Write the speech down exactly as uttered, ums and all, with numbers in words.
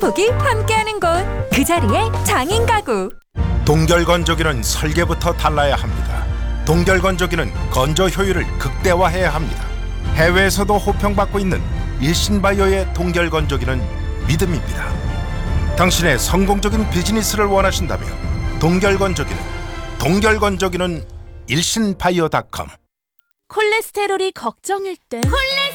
축복이 함께하는 곳, 그 자리에 장인 가구. 동결건조기는 설계부터 달라야 합니다. 동결건조기는 건조 효율을 극대화해야 합니다. 해외에서도 호평받고 있는 일신바이오의 동결건조기는 믿음입니다. 당신의 성공적인 비즈니스를 원하신다면 동결건조기는 동결건조기는 일신바이오 닷컴. 콜레스테롤이 걱정일 땐